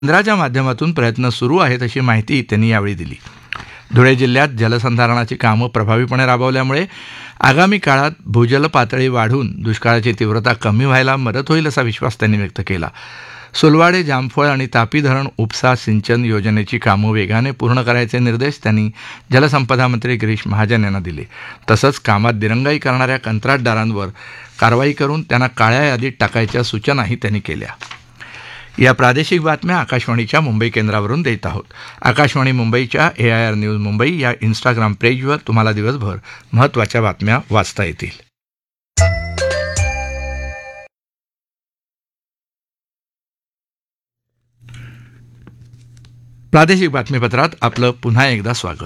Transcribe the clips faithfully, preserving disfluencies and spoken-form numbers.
केंद्राच्या माध्यमातून प्रयत्न सुरू आहेत अशी माहिती त्यांनी यावेळी दिली. धुळे जिल्ह्यात जलसंधारणाची कामं प्रभावीपणे राबवल्यामुळे आगामी काळात भूजल पातळी वाढून दुष्काळाची तीव्रता कमी व्हायला मदत होईल असा विश्वास त्यांनी व्यक्त केला. सुलवाडे, जामफळ आणि तापी धरण उपसा सिंचन योजनेची कामं वेगाने पूर्ण करायचे निर्देश त्यांनी जलसंपदा मंत्री गिरीश महाजन यांना दिले. तसंच कामात दिरंगाई करणाऱ्या कंत्राटदारांवर कारवाई करून त्यांना काळ्या यादीत टाकायच्या सूचनाही त्यांनी केल्या. या प्रादेशिक बातम्या आकाशवाणीच्या मुंबई केंद्रावरून देत आहोत. आकाशवाणी मुंबईच्या ए आय आर न्यूज मुंबई या इन्स्टाग्राम पेजवर तुम्हाला दिवसभर महत्त्वाच्या बातम्या वाचता येतील. प्रादेशिक बातमीपत्रात आपलं पुन्हा एकदा स्वागत.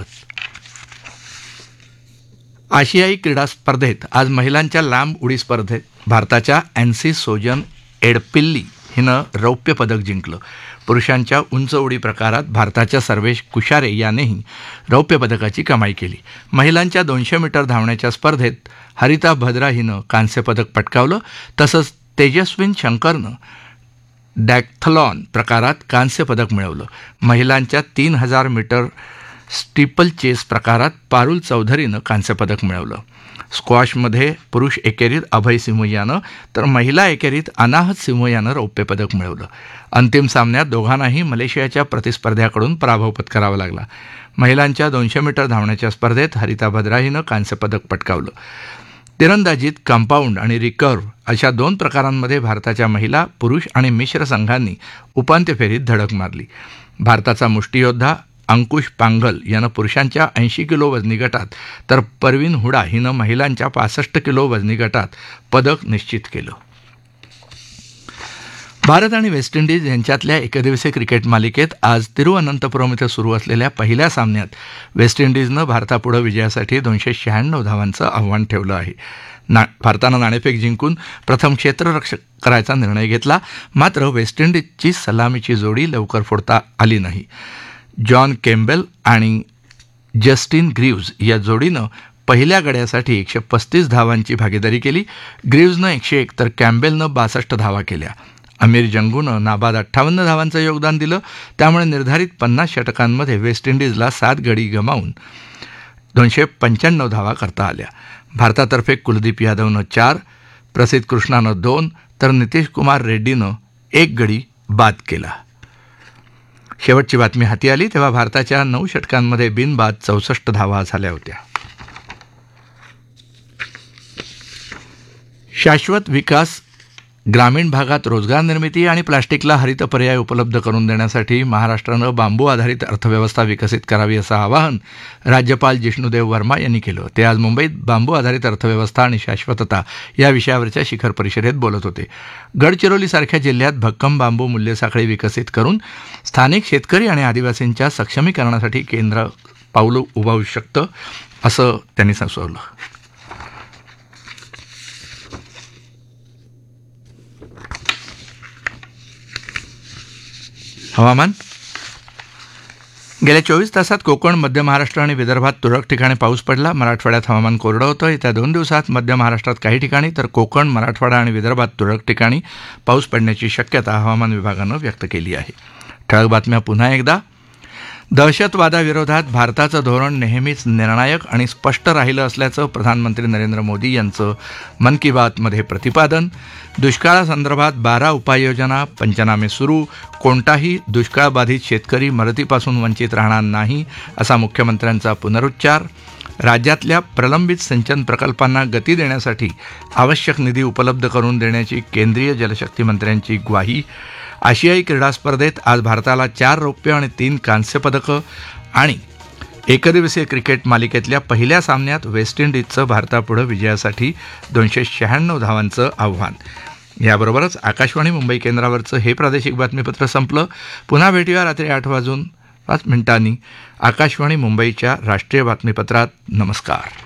आशियाई क्रीडा स्पर्धेत आज महिलांच्या लांब उडी स्पर्धेत भारताच्या अँसी सोजन एडपिल्ली हिनं रौप्य पदक जिंकलं. पुरुषांच्या उंच उडी प्रकारात भारताच्या सर्वेश कुशारे यानेही रौप्य पदकाची कमाई केली. महिलांच्या दोनशे मीटर धावण्याच्या स्पर्धेत हरिता भद्रा हिनं कांस्य पदक पटकावलं. तसंच तेजस्विन शंकरनं डॅक्थलॉन प्रकारात कांस्य पदक मिळवलं. महिलांच्या तीन हजार मीटर स्टीपल चेस प्रकारात पारुल चौधरीनं कांस्य पदक मिळवलं. स्क्वॉशमध्ये पुरुष एकेरीत अभय सिंह यानं तर महिला एकेरीत अनाहत सिंह यानं रौप्य पदक मिळवलं. अंतिम सामन्यात दोघांनाही मलेशियाच्या प्रतिस्पर्ध्याकडून पराभव पत्करावा लागला. महिलांच्या दोनशे मीटर धावण्याच्या स्पर्धेत हरिता भद्रा हिनं कांस्य पदक पटकावलं. तिरंदाजीत कंपाऊंड आणि रिकर्व्ह अशा दोन प्रकारांमध्ये भारताच्या महिला, पुरुष आणि मिश्र संघांनी उपांत्य फेरीत धडक मारली. भारताचा मुष्टियोद्धा अंकुश पांघल यानं पुरुषांच्या ऐंशी किलो वजनी गटात तर परवीन हुडा हिनं महिलांच्या पासष्ट किलो वजनी गटात पदक निश्चित केलं. भारत आणि वेस्ट इंडिज यांच्यातल्या एकदिवसीय क्रिकेट मालिकेत आज तिरुअनंतपुरम इथं सुरू असलेल्या पहिल्या सामन्यात वेस्ट इंडिजनं भारतापुढं विजयासाठी दोनशे शहाण्णव धावांचं आव्हान ठेवलं आहे. ना भारतानं नाणेफेक जिंकून प्रथम क्षेत्ररक्षक करायचा निर्णय घेतला. मात्र वेस्ट इंडिजची सलामीची जोडी लवकर फोडता आली नाही. जॉन केम्बेल आणि जस्टिन ग्रीव्ज या जोडीनं पहिल्या गड्यासाठी एकशे पस्तीस धावांची भागीदारी केली. ग्रीव्जनं एकशे एक तर कॅम्बेलनं बासष्ट धावा केल्या. अमीर जंगूनं नाबाद अठ्ठावन्न धावांचं योगदान दिलं. त्यामुळे निर्धारित पन्नास षटकांमध्ये वेस्ट इंडिजला सात गडी गमावून दोनशे पंच्याण्णव धावा करता आल्या. भारतातर्फे कुलदीप यादवनं चार, प्रसिद्ध कृष्णानं दोन तर नितीश कुमार रेड्डीनं एक गडी बाद केला. शेवटची बातमी हाती आली तेव्हा भारताच्या नऊ षटकांमध्ये बिनबाद चौसष्ट धावा झाल्या होत्या. शाश्वत विकास, ग्रामीण भागात रोजगार निर्मिती आणि प्लास्टिकला हरित पर्याय उपलब्ध करून देण्यासाठी महाराष्ट्रानं बांबू आधारित अर्थव्यवस्था विकसित करावी असं आवाहन राज्यपाल जिष्णुदेव वर्मा यांनी केलं. ते आज मुंबईत बांबू आधारित अर्थव्यवस्था आणि शाश्वतता या विषयावरच्या शिखर परिषदेत बोलत होते. गडचिरोलीसारख्या जिल्ह्यात भक्कम बांबू मूल्यसाखळी विकसित करून स्थानिक शेतकरी आणि आदिवासींच्या सक्षमीकरणासाठी केंद्र पाऊल उभारू शकतं असं त्यांनी सुचवलं. हवामान. गेल्या चोवीस तासात कोकण, मध्य महाराष्ट्र आणि विदर्भात तुरळक ठिकाणी पाऊस पडला. मराठवाड्यात हवामान कोरडं होतं. येत्या दोन दिवसात मध्य महाराष्ट्रात काही ठिकाणी तर कोकण, मराठवाडा आणि विदर्भात तुरळक ठिकाणी पाऊस पडण्याची शक्यता हवामान विभागानं व्यक्त केली आहे. ठळक बातम्या पुन्हा एकदा. दहशतवादाविरोधात भारताचं धोरण नेहमीच निर्णायक आणि स्पष्ट राहिलं असल्याचं प्रधानमंत्री नरेंद्र मोदी यांचं मन की बातमध्ये प्रतिपादन. दुष्काळासंदर्भात बारा उपाययोजना, पंचनामे सुरू. कोणताही दुष्काळबाधित शेतकरी मदतीपासून वंचित राहणार नाही असा मुख्यमंत्र्यांचा पुनरुच्चार. राज्यातल्या प्रलंबित सिंचन प्रकल्पांना गती देण्यासाठी आवश्यक निधी उपलब्ध करून देण्याची केंद्रीय जलशक्ती मंत्र्यांची ग्वाही. आशियाई क्रीडा स्पर्धेत आज भारताला चार रौप्य आणि तीन कांस्य पदकं. आणि एकदिवसीय क्रिकेट मालिकेतल्या पहिल्या सामन्यात वेस्ट इंडिजचं भारतापुढं विजयासाठी दोनशे शहाण्णव धावांचं आव्हान. याबरोबरच आकाशवाणी मुंबई केंद्रावरचं हे प्रादेशिक बातमीपत्र संपलं. पुन्हा भेटूया रात्री आठ वाजून पाच मिनिटांनी आकाशवाणी मुंबईच्या राष्ट्रीय बातमीपत्रात. नमस्कार.